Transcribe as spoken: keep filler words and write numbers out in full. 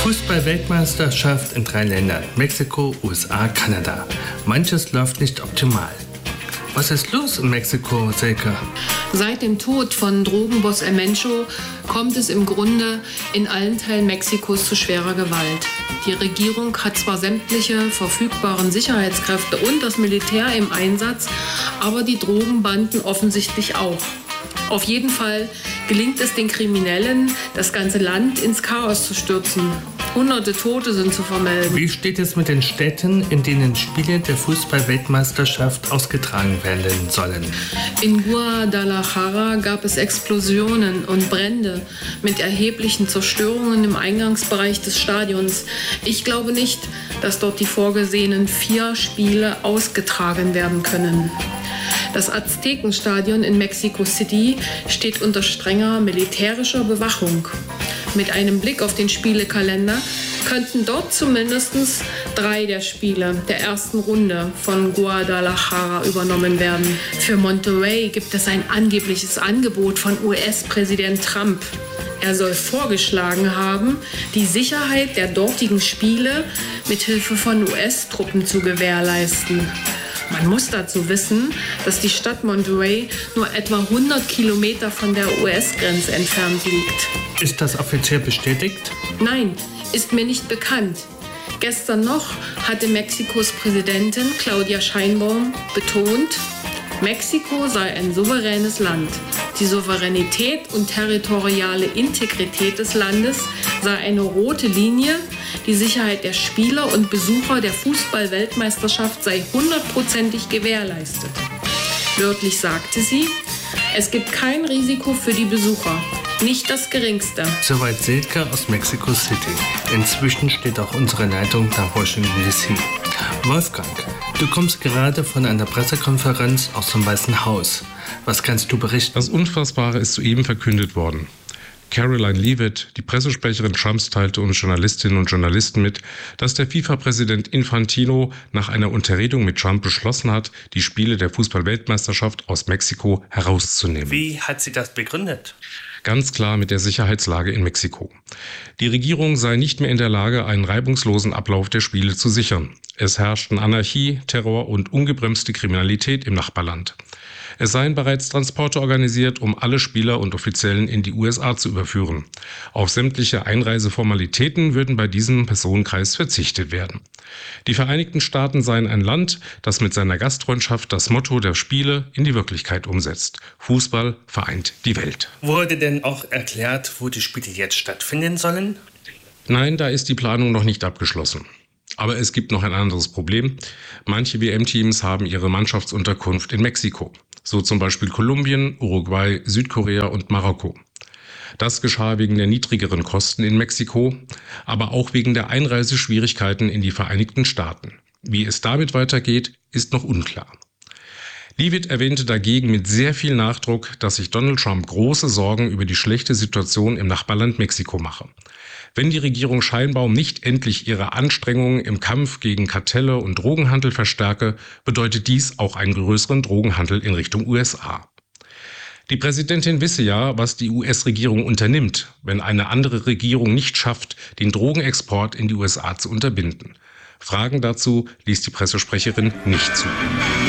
Fußball-Weltmeisterschaft in drei Ländern: Mexiko, U S A, Kanada. Manches läuft nicht optimal. Was ist los in Mexiko, Silke? Seit dem Tod von Drogenboss El Mencho kommt es im Grunde in allen Teilen Mexikos zu schwerer Gewalt. Die Regierung hat zwar sämtliche verfügbaren Sicherheitskräfte und das Militär im Einsatz, aber die Drogenbanden offensichtlich auch. Auf jeden Fall gelingt es den Kriminellen, das ganze Land ins Chaos zu stürzen. Hunderte Tote sind zu vermelden. Wie steht es mit den Städten, in denen Spiele der Fußball-Weltmeisterschaft ausgetragen werden sollen? In Guadalajara gab es Explosionen und Brände mit erheblichen Zerstörungen im Eingangsbereich des Stadions. Ich glaube nicht, dass dort die vorgesehenen vier Spiele ausgetragen werden können. Das Aztekenstadion in Mexico City steht unter strenger militärischer Bewachung. Mit einem Blick auf den Spielekalender könnten dort zumindest drei der Spiele der ersten Runde von Guadalajara übernommen werden. Für Monterrey gibt es ein angebliches Angebot von U S-Präsident Trump. Er soll vorgeschlagen haben, die Sicherheit der dortigen Spiele mit Hilfe von U S-Truppen zu gewährleisten. Man muss dazu wissen, dass die Stadt Monterrey nur etwa hundert Kilometer von der U S-Grenze entfernt liegt. Ist das offiziell bestätigt? Nein, ist mir nicht bekannt. Gestern noch hatte Mexikos Präsidentin Claudia Sheinbaum betont, Mexiko sei ein souveränes Land. Die Souveränität und territoriale Integrität des Landes sei eine rote Linie. Die Sicherheit der Spieler und Besucher der Fußball-Weltmeisterschaft sei hundertprozentig gewährleistet. Wörtlich sagte sie, es gibt kein Risiko für die Besucher. Nicht das geringste. Soweit Silke aus Mexico City. Inzwischen steht auch unsere Leitung nach Washington D C. Wolfgang, du kommst gerade von einer Pressekonferenz aus dem Weißen Haus. Was kannst du berichten? Das Unfassbare ist soeben verkündet worden. Caroline Leavitt, die Pressesprecherin Trumps, teilte uns Journalistinnen und Journalisten mit, dass der FIFA-Präsident Infantino nach einer Unterredung mit Trump beschlossen hat, die Spiele der Fußball-Weltmeisterschaft aus Mexiko herauszunehmen. Wie hat sie das begründet? Ganz klar mit der Sicherheitslage in Mexiko. Die Regierung sei nicht mehr in der Lage, einen reibungslosen Ablauf der Spiele zu sichern. Es herrschten Anarchie, Terror und ungebremste Kriminalität im Nachbarland. Es seien bereits Transporte organisiert, um alle Spieler und Offiziellen in die U S A zu überführen. Auf sämtliche Einreiseformalitäten würden bei diesem Personenkreis verzichtet werden. Die Vereinigten Staaten seien ein Land, das mit seiner Gastfreundschaft das Motto der Spiele in die Wirklichkeit umsetzt. Fußball vereint die Welt. Wurde denn auch erklärt, wo die Spiele jetzt stattfinden sollen? Nein, da ist die Planung noch nicht abgeschlossen. Aber es gibt noch ein anderes Problem. Manche W M-Teams haben ihre Mannschaftsunterkunft in Mexiko. So zum Beispiel Kolumbien, Uruguay, Südkorea und Marokko. Das geschah wegen der niedrigeren Kosten in Mexiko, aber auch wegen der Einreiseschwierigkeiten in die Vereinigten Staaten. Wie es damit weitergeht, ist noch unklar. Leavitt erwähnte dagegen mit sehr viel Nachdruck, dass sich Donald Trump große Sorgen über die schlechte Situation im Nachbarland Mexiko mache. Wenn die Regierung Sheinbaum nicht endlich ihre Anstrengungen im Kampf gegen Kartelle und Drogenhandel verstärke, bedeutet dies auch einen größeren Drogenhandel in Richtung U S A. Die Präsidentin wisse ja, was die U S-Regierung unternimmt, wenn eine andere Regierung nicht schafft, den Drogenexport in die U S A zu unterbinden. Fragen dazu ließ die Pressesprecherin nicht zu.